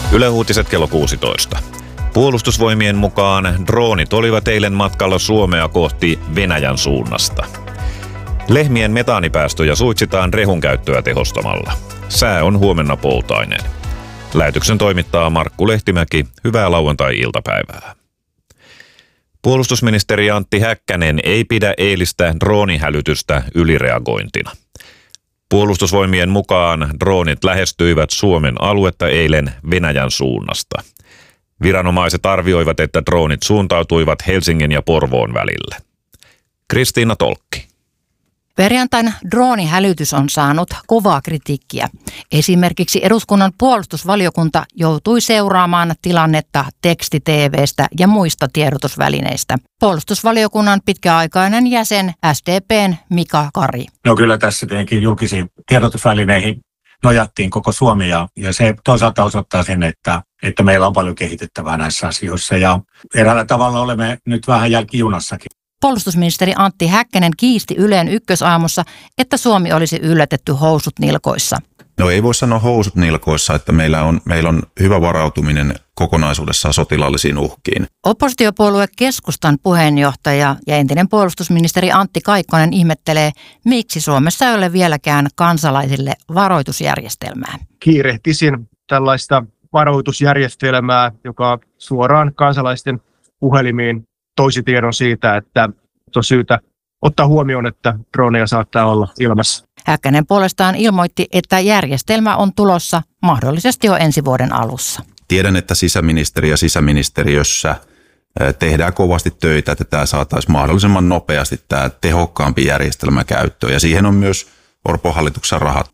Yle Uutiset kello 16. Puolustusvoimien mukaan droonit olivat eilen matkalla Suomea kohti Venäjän suunnasta. Lehmien metaanipäästöjä suitsitaan rehun käyttöä tehostamalla. Sää on huomenna poutainen. Lähetyksen toimittaa Markku Lehtimäki. Hyvää lauantai-iltapäivää. Puolustusministeri Antti Häkkänen ei pidä eilistä droonihälytystä ylireagointina. Puolustusvoimien mukaan droonit lähestyivät Suomen aluetta eilen Venäjän suunnasta. Viranomaiset arvioivat, että droonit suuntautuivat Helsingin ja Porvoon välille. Kristiina Tolkki. Perjantain droonihälytys on saanut kovaa kritiikkiä. Esimerkiksi eduskunnan puolustusvaliokunta joutui seuraamaan tilannetta teksti-TV:stä ja muista tiedotusvälineistä. Puolustusvaliokunnan pitkäaikainen jäsen SDP:n Mika Kari. No kyllä tässä tietenkin julkisiin tiedotusvälineihin nojattiin koko Suomi ja se toisaalta osoittaa sen, että meillä on paljon kehitettävää näissä asioissa ja eräällä tavalla olemme nyt vähän jälkijunassakin. Puolustusministeri Antti Häkkänen kiisti Ylen Ykkösaamussa, että Suomi olisi yllätetty housut nilkoissa. No ei voi sanoa housut nilkoissa, että meillä on hyvä varautuminen kokonaisuudessaan sotilaallisiin uhkiin. Oppositiopuolue Keskustan puheenjohtaja ja entinen puolustusministeri Antti Kaikkonen ihmettelee, miksi Suomessa ei ole vieläkään kansalaisille varoitusjärjestelmää. Kiirehtisin tällaista varoitusjärjestelmää, joka suoraan kansalaisten puhelimiin toisi tiedon siitä, että on syytä ottaa huomioon, että droneja saattaa olla ilmassa. Häkkänen puolestaan ilmoitti, että järjestelmä on tulossa mahdollisesti jo ensi vuoden alussa. Tiedän, että sisäministeri ja sisäministeriössä tehdään kovasti töitä, että tämä saataisiin mahdollisimman nopeasti tämä tehokkaampi järjestelmä käyttöön. Ja siihen on myös Orpon hallituksen rahat.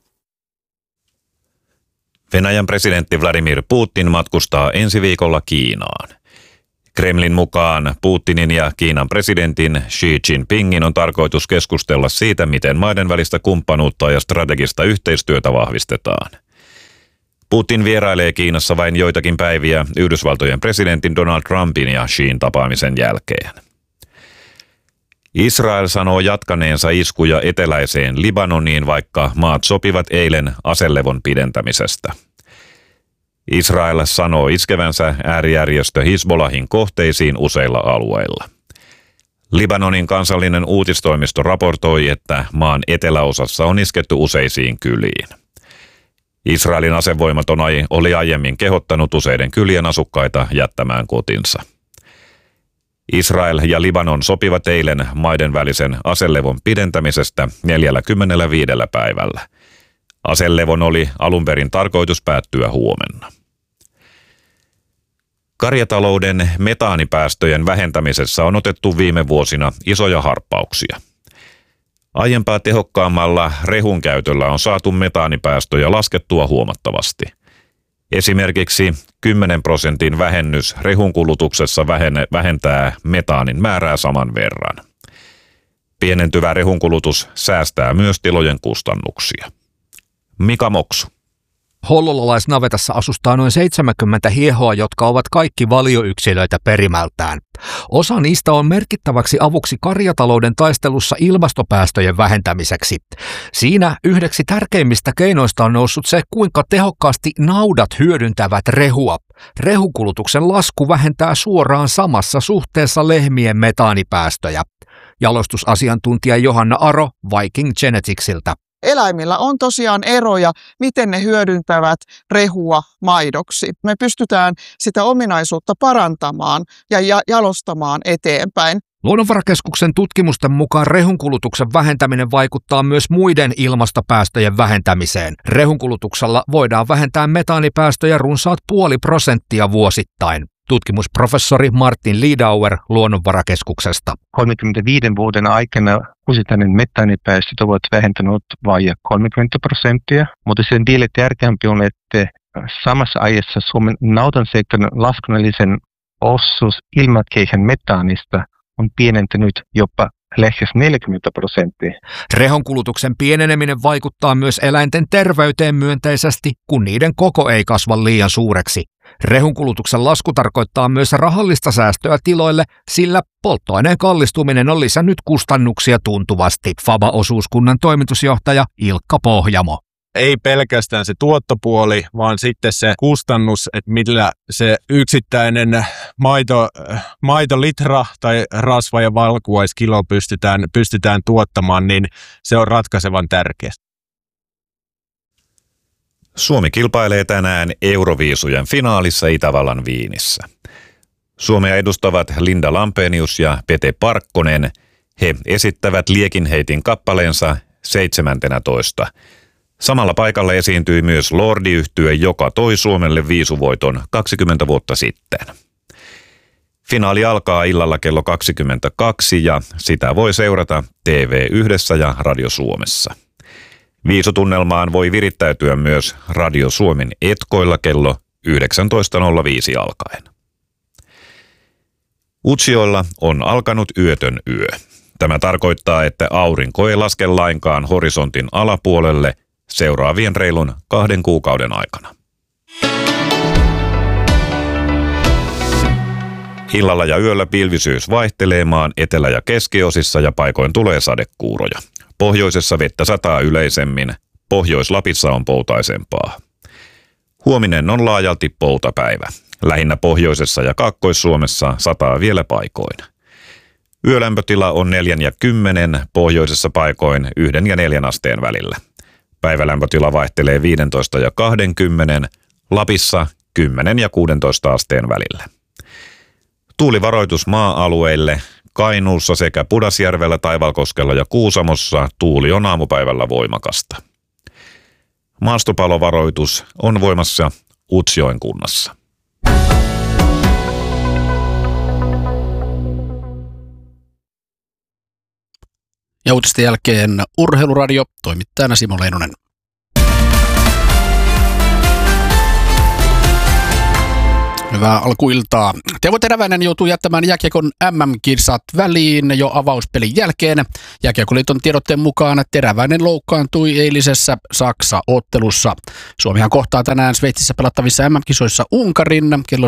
Venäjän presidentti Vladimir Putin matkustaa ensi viikolla Kiinaan. Kremlin mukaan Putinin ja Kiinan presidentin Xi Jinpingin on tarkoitus keskustella siitä, miten maiden välistä kumppanuutta ja strategista yhteistyötä vahvistetaan. Putin vierailee Kiinassa vain joitakin päiviä Yhdysvaltojen presidentin Donald Trumpin ja Xin tapaamisen jälkeen. Israel sanoo jatkaneensa iskuja eteläiseen Libanoniin, vaikka maat sopivat eilen aselevon pidentämisestä. Israel sanoo iskevänsä äärijärjestö Hizbollahin kohteisiin useilla alueilla. Libanonin kansallinen uutistoimisto raportoi, että maan eteläosassa on isketty useisiin kyliin. Israelin asevoimat oli aiemmin kehottanut useiden kylien asukkaita jättämään kotinsa. Israel ja Libanon sopivat eilen maiden välisen aselevon pidentämisestä 45 päivällä. Aselevon oli alun perin tarkoitus päättyä huomenna. Karjatalouden metaanipäästöjen vähentämisessä on otettu viime vuosina isoja harppauksia. Aiempaa tehokkaammalla rehun käytöllä on saatu metaanipäästöjä laskettua huomattavasti. Esimerkiksi 10% vähennys rehun kulutuksessa vähentää metaanin määrää saman verran. Pienentyvä rehun kulutus säästää myös tilojen kustannuksia. Mika Moksu. Hollolalaisnavetassa asustaa noin 70 hiehoa, jotka ovat kaikki valioyksilöitä perimältään. Osa niistä on merkittäväksi avuksi karjatalouden taistelussa ilmastopäästöjen vähentämiseksi. Siinä yhdeksi tärkeimmistä keinoista on noussut se, kuinka tehokkaasti naudat hyödyntävät rehua. Rehukulutuksen lasku vähentää suoraan samassa suhteessa lehmien metaanipäästöjä. Jalostusasiantuntija Johanna Aro Viking Geneticsiltä. Eläimillä on tosiaan eroja, miten ne hyödyntävät rehua maidoksi. Me pystytään sitä ominaisuutta parantamaan ja jalostamaan eteenpäin. Luonnonvarakeskuksen tutkimusten mukaan rehunkulutuksen vähentäminen vaikuttaa myös muiden ilmastopäästöjen vähentämiseen. Rehunkulutuksella voidaan vähentää metaanipäästöjä runsaat 0,5% vuosittain. Tutkimusprofessori Martin Liedauer Luonnonvarakeskuksesta. 35 vuoden aikana vuosittainen metaanipäästöt ovat vähentäneet vain 30%, mutta sen vielä tärkeämpi on, että samassa ajassa Suomen naudansektorin laskennallisen osuus ilmakehän metaanista on pienentynyt jopa lähes 40%. Rehonkulutuksen pieneneminen vaikuttaa myös eläinten terveyteen myönteisesti, kun niiden koko ei kasva liian suureksi. Rehunkulutuksen lasku tarkoittaa myös rahallista säästöä tiloille, sillä polttoaineen kallistuminen on lisännyt kustannuksia tuntuvasti. FABA-osuuskunnan toimitusjohtaja Ilkka Pohjamo. ei pelkästään se tuottopuoli, vaan sitten se kustannus, että millä se yksittäinen maitolitra tai rasva- ja valkuaiskilo pystytään tuottamaan, niin se on ratkaisevan tärkeä. Suomi kilpailee tänään Euroviisujen finaalissa Itävallan Viinissä. Suomea edustavat Linda Lampenius ja Pete Parkkonen. He esittävät liekinheitin kappaleensa 17. Samalla paikalla esiintyi myös Lordi-yhtye, joka toi Suomelle viisuvoiton 20 vuotta sitten. Finaali alkaa illalla kello 22 ja sitä voi seurata TV1 ja Radio Suomessa. Viisutunnelmaan voi virittäytyä myös Radio Suomen etkoilla kello 19.05 alkaen. Utsjoella on alkanut yötön yö. Tämä tarkoittaa, että aurinko ei laske lainkaan horisontin alapuolelle seuraavien reilun 2 kuukauden aikana. Illalla ja yöllä pilvisyys vaihtelee maan etelä- ja keskiosissa ja paikoin tulee sadekuuroja. Pohjoisessa vettä sataa yleisemmin, Pohjois-Lapissa on poutaisempaa. Huominen on laajalti poutapäivä. Lähinnä pohjoisessa ja Kaakkois-Suomessa sataa vielä paikoin. Yölämpötila on 4 ja 10, pohjoisessa paikoin 1 ja 4 asteen välillä. Päivälämpötila vaihtelee 15 ja 20, Lapissa 10 ja 16 asteen välillä. Tuulivaroitus maa-alueille. Kainuussa sekä Pudasjärvellä, Taivalkoskella ja Kuusamossa tuuli on aamupäivällä voimakasta. Maastopalovaroitus on voimassa Utsjoen kunnassa. Ja uutisten jälkeen Urheiluradio, toimittajana Simo Leinonen. Hyvää alkuiltaa. Teuvo Teräväinen joutuu jättämään jääkiekon MM-kisat väliin jo avauspelin jälkeen. Jääkiekkoliiton tiedotteen mukaan Teräväinen loukkaantui eilisessä Saksa-ottelussa. Suomihan kohtaa tänään Sveitsissä pelattavissa MM-kisoissa Unkarin kello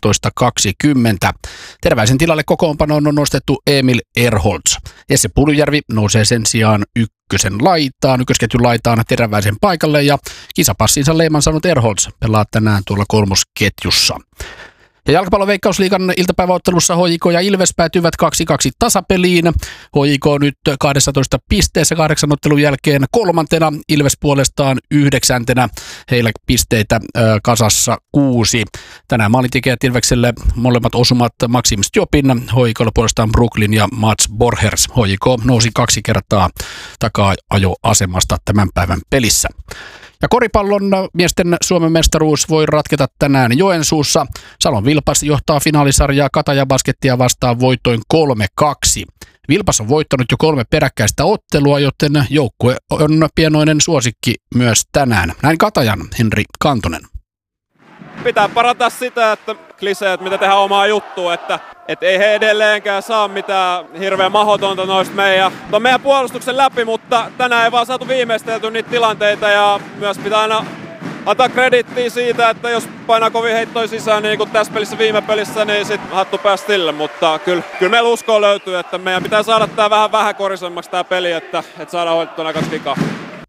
17.20. Teräväisen tilalle kokoonpanoon on nostettu Emil Erholz. Jesse Puljujärvi nousee sen sijaan ykkösketjun laitaan Teräväisen paikalle ja kisapassinsa leiman saanut Erholz pelaa tänään tuolla kolmosketjussa. Ja jalkapallon Veikkausliigan iltapäiväottelussa HJK ja Ilves päätyivät 2-2 tasapeliin. HJK nyt 12 pisteessä 8 ottelun jälkeen 3. Ilves puolestaan 9. Heillä pisteitä kasassa 6. Tänään maalintekijät Ilvekselle molemmat osumat Maxim Stjopin, HJK:lla puolestaan Brooklyn ja Mats Borgers. HJK nousi 2 kertaa taka-ajoasemasta tämän päivän pelissä. Ja koripallon miesten Suomen mestaruus voi ratketa tänään Joensuussa. Salon Vilpas johtaa finaalisarjaa Kataja Baskettia vastaan voittoin 3-2. Vilpas on voittanut jo 3 peräkkäistä ottelua, joten joukkue on pienoinen suosikki myös tänään. Näin Katajan Henri Kantonen. Pitää parantaa sitä, että kliseet, mitä tehdään omaa juttua, että ei he edelleenkään saa mitään hirveän mahdotonta noista meidän puolustuksen läpi, mutta tänään ei vaan saatu viimeistelty niitä tilanteita ja myös pitää aina antaa kredittiä siitä, että jos painaa kovin heittoja sisään, niin kuin tässä pelissä viime pelissä, niin sitten hattu pääsi stille, mutta kyllä meillä uskoa löytyy, että meidän pitää saada tämä vähän korisemmaksi tämä peli, että saadaan hoidettua nämä 2 vikaa.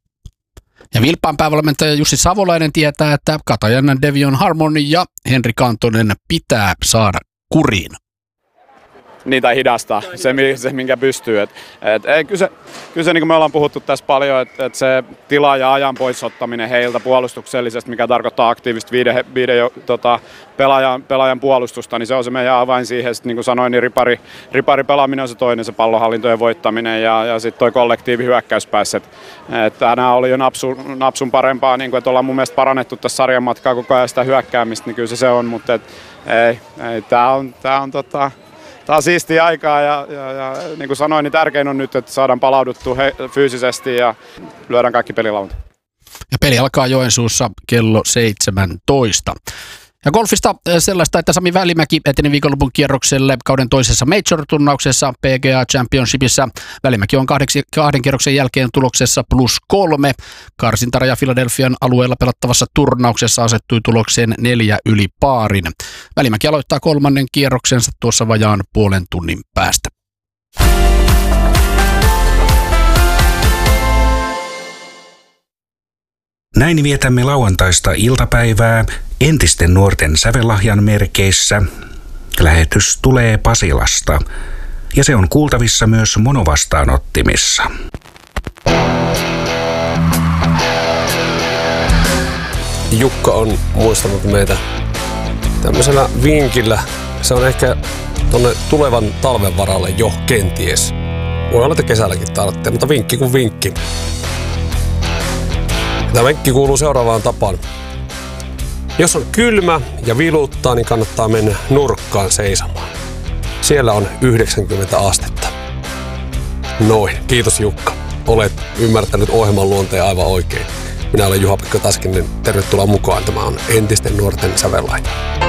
Ja Vilppaan päävalmentaja Jussi Savolainen tietää, että Katajan Devion Harmoni ja Henri Kantonen pitää saada kuriin. Niin, tai hidastaa, se minkä pystyy. Kyllä se niin kuin me ollaan puhuttu tässä paljon, että se tila ja ajan poisottaminen heiltä puolustuksellisesti, mikä tarkoittaa aktiivista viiden pelaajan puolustusta, niin se on se meidän avain siihen. Sitten, niin kuin sanoin, niin ripari pelaaminen on se toinen, se pallonhallintojen voittaminen ja sitten toi kollektiivi hyökkäyspäässä. Tänään oli jo napsun parempaa, niin kuin, että ollaan mun mielestä parannettu tässä sarjan matkaa koko ajan sitä hyökkäämistä, niin kyllä se on, mutta Tämä on siistiä aikaa ja niin kuin sanoin, niin tärkein on nyt, että saadaan palauduttua fyysisesti ja lyödään kaikki pelilauta. Ja peli alkaa Joensuussa kello 17. Ja golfista sellaista, että Sami Välimäki eteni viikonlopun kierrokselle kauden toisessa Major-turnauksessa PGA Championshipissa. Välimäki on 2 kierroksen jälkeen tuloksessa +3. Karsintaraja Philadelphian alueella pelattavassa turnauksessa asettui tulokseen 4 yli paarin. Välimäki aloittaa 3. kierroksensa tuossa vajaan puolen tunnin päästä. Näin vietämme lauantaista iltapäivää entisten nuorten sävellahjan merkeissä. Lähetys tulee Pasilasta ja se on kuultavissa myös monovastaanottimissa. Jukka on muistanut meitä tämmöisellä vinkillä. Se on ehkä tuonne tulevan talven varalle jo kenties. Voi olla, että kesälläkin tarvitsee, mutta vinkki kuin vinkki. Tämä vinkki kuuluu seuraavaan tapaan. Jos on kylmä ja viluttaa, niin kannattaa mennä nurkkaan seisomaan. Siellä on 90 astetta. Noin, kiitos Jukka. Olet ymmärtänyt ohjelman luonteen aivan oikein. Minä olen Juha-Pekka Taskinen. Tervetuloa mukaan. Tämä on entisten nuorten sävellahja.